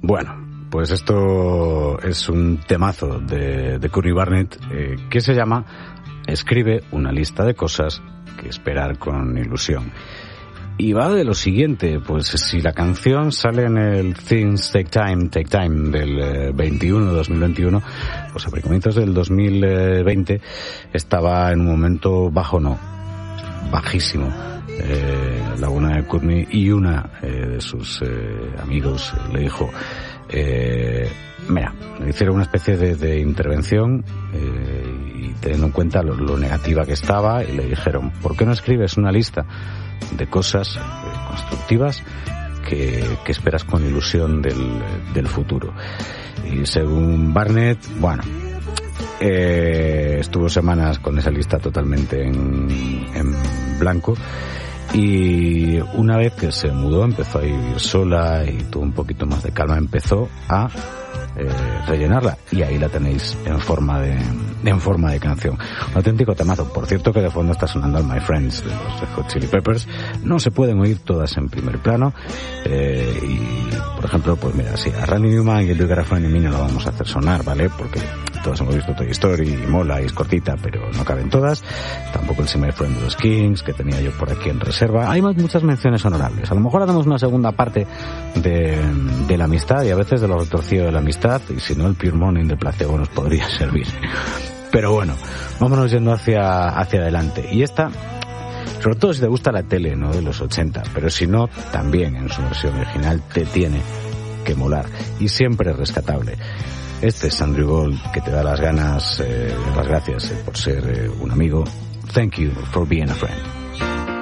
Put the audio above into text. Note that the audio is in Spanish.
Bueno, pues esto es un temazo de Courtney Barnett que se llama Escribe una lista de cosas que esperar con ilusión. Y va de lo siguiente, pues si la canción sale en el Things Take Time del 2021, pues a comienzos del 2020 estaba en un momento bajísimo. La buena de Courtney, y una de sus amigos le dijo, mira, le hicieron una especie de intervención y teniendo en cuenta lo negativa que estaba, y le dijeron, ¿por qué no escribes una lista de cosas constructivas que esperas con ilusión del futuro? Y según Barnett, bueno, estuvo semanas con esa lista totalmente en blanco, y una vez que se mudó, empezó a vivir sola y tuvo un poquito más de calma, empezó a rellenarla, y ahí la tenéis en forma de canción. Un auténtico temazo. Por cierto, que de fondo está sonando My Friends de los Red Hot Chili Peppers. No se pueden oír todas en primer plano, y por ejemplo, pues mira, sí, a Randy Newman y el Luke Garofalo y no lo vamos a hacer sonar, ¿vale? Porque todos hemos visto Toy Story y mola y es cortita, pero no caben todas. Tampoco el See My Friend de los Kings, que tenía yo por aquí en reserva. Hay muchas menciones honorables. A lo mejor hacemos una segunda parte de la amistad, y a veces de lo retorcido de la amistad, y si no, el Pure Morning de Placebo nos podría servir. Pero bueno, vámonos yendo hacia adelante. Y esta, sobre todo si te gusta la tele, ¿no?, de los 80, pero si no, también en su versión original te tiene que molar, y siempre es rescatable. Este es Andrew Gold, que te da las gracias por ser un amigo. Thank you for being a friend.